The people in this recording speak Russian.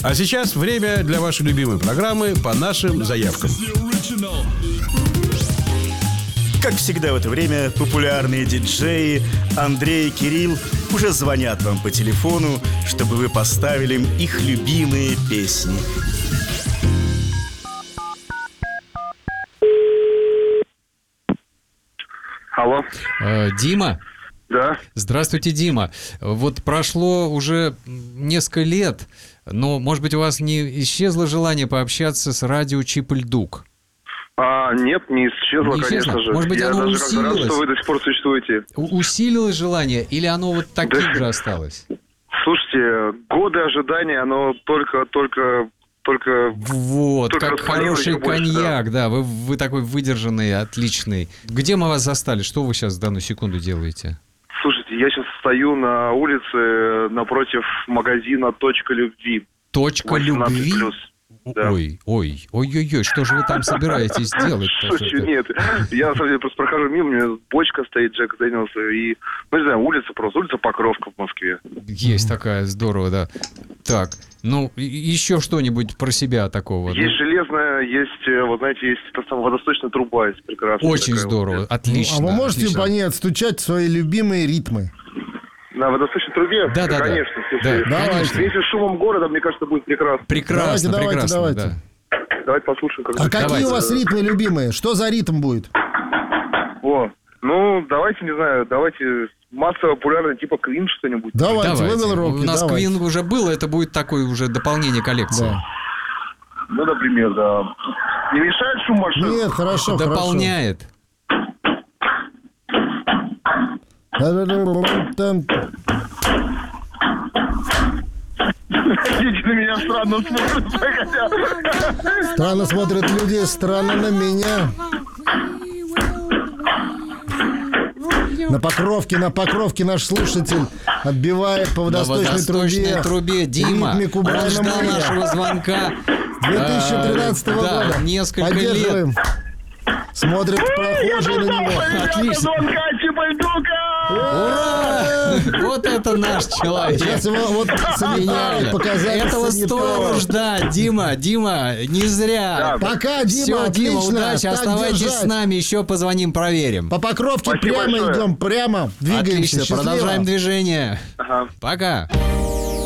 А сейчас время для вашей любимой программы по нашим заявкам. Как всегда в это время популярные диджеи Андрей и Кирилл уже звонят вам по телефону, чтобы вы поставили им их любимые песни. Алло. Дима? Да. Здравствуйте, Дима. Вот прошло уже несколько лет, но, может быть, у вас не исчезло желание пообщаться с радио Чип-Ль-Дук? Нет, не исчезло, Не исчезло? конечно же. Может быть, я оно даже как-то рад, усилилось? что вы до сих пор существуете. Усилилось желание или оно вот таким же осталось? Слушайте, годы ожидания, оно только Вот, только как распалилось хороший еще больше, коньяк, да. Вы такой выдержанный, отличный. Где мы вас застали? Что вы сейчас в данную секунду делаете? Слушайте, я сейчас стою на улице напротив магазина «Точка любви». Точка любви? 18+. Да. Ой, что же вы там собираетесь делать? Слушайте, нет, я, на самом деле, просто прохожу мимо, у меня бочка стоит Джек Дэниелса, и, ну, не знаю, улица Покровка в Москве. Есть такая, здорово, да. Так, ну, еще что-нибудь про себя такого? Есть железная, есть, вот знаете, есть та самая водосточная труба, есть прекрасная. Очень такая здорово, вот. отлично. А вы можете отлично. по ней отстучать свои любимые ритмы? На водосточной трубе? Да. Конечно. Слушайте, Да, конечно. Вместе с шумом города, мне кажется, будет прекрасно. Прекрасно, Давайте. да. Давайте послушаем. Как А какие Давайте. у вас ритмы любимые? Что за ритм будет? Давайте, не знаю, массово популярный, типа Queen что-нибудь. Давайте. Вывел У руки, нас давайте. Queen уже было, это будет такое уже дополнение коллекции. Да. Ну, например, да. Не мешает шум машин? Нет, хорошо, Дополняет. хорошо. Дети на меня странно смотрят. Странно смотрят люди, странно на меня. На Покровке наш слушатель отбивает по На водосточной трубе Дима. ритмику Он Брайана ждал Мэя. нашего звонка 2013 года. несколько Поддерживаем. лет. Смотрят прохожие на него. Отлично. Ура! Вот это наш человек. Сейчас его вот санитары показали. Этого санитаров. стоило ждать, Дима, не зря. Пока, Дима, Все, Дима, отлично. удачи, Так оставайтесь держать. с нами, еще позвоним, проверим. По Покровке Спасибо прямо большое. идем, прямо двигаемся. Отлично, Счастливо. продолжаем движение. Ага. Пока.